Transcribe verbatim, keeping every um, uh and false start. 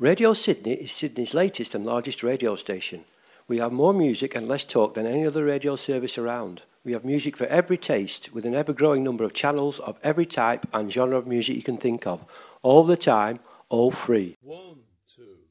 Radio Sydney is Sydney's latest and largest radio station. We have more music and less talk than any other radio service around. We have music for every taste, with an ever-growing number of channels of every type and genre of music you can think of, all the time, all free. One, two.